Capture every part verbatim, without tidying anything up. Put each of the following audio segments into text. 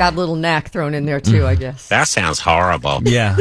got a little knack thrown in there, too, I guess. That sounds horrible. Yeah.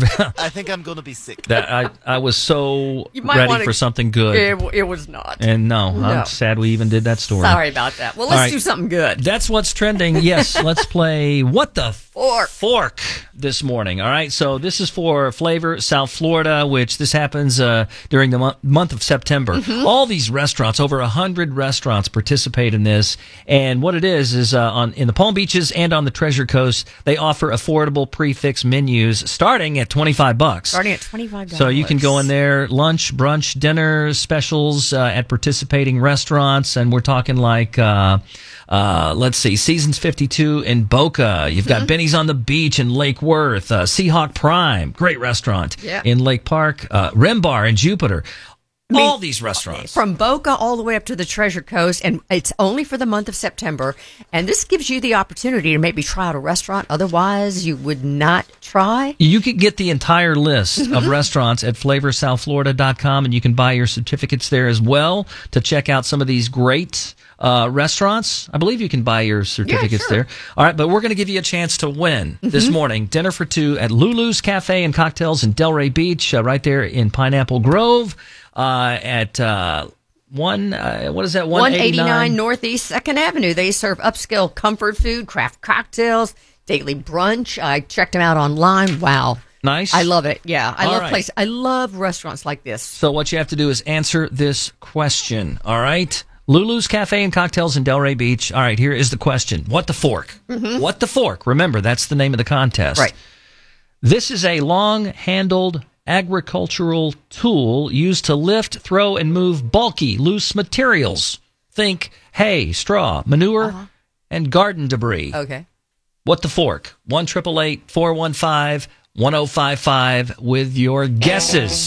I think I'm going to be sick. that I, I was so You might ready wanna- for something good. It, it was not. and no, No. I'm sad we even did that story. Sorry about that. Well, let's All right. do something good. That's what's trending. Yes, let's play What the Fork. Fork this morning. All right, so this is for Flavor South Florida, which this happens uh, during the mo- month of September. Mm-hmm. All these restaurants, over a hundred restaurants, participate in this. And what it is is uh, on in the Palm Beaches and on the Treasure Coast, they offer affordable prefix menus starting at twenty five bucks. Starting at twenty-five dollars. So you can go in there, lunch, brunch, dinner specials uh, at participating restaurants, and we're talking like, uh, uh, let's see, Seasons fifty-two in Boca. You've got Mm-hmm. Benny's on the Beach in Lake Worth, uh, Seahawk Prime, great restaurant Yeah. in Lake Park, uh, Rim Bar in Jupiter. mean, All these restaurants. From Boca all the way up to the Treasure Coast, and it's only for the month of September. And this gives you the opportunity to maybe try out a restaurant otherwise you would not try. You could get the entire list of restaurants at flavor south florida dot com, and you can buy your certificates there as well to check out some of these great uh, restaurants. I believe you can buy your certificates sure. there. All right, but we're going to give you a chance to win this morning. Dinner for two at Lulu's Cafe and Cocktails in Delray Beach, uh, right there in Pineapple Grove uh, at... Uh, One, uh, what is that? one one eighty-nine Northeast second Avenue. They serve upscale comfort food, craft cocktails, daily brunch. I checked them out online. Wow. Nice. I love it. Yeah. I All love right. places. I love restaurants like this. So what you have to do is answer this question, all right? Lulu's Cafe and Cocktails in Delray Beach. All right, here is the question. What the fork? Mm-hmm. What the fork? Remember, that's the name of the contest. Right. This is a long-handled agricultural tool used to lift, throw, and move bulky, loose materials. Think hay, straw, manure, Uh-huh. and garden debris. Okay. What the fork? one eight eight eight, four one five, one oh five five with your guesses.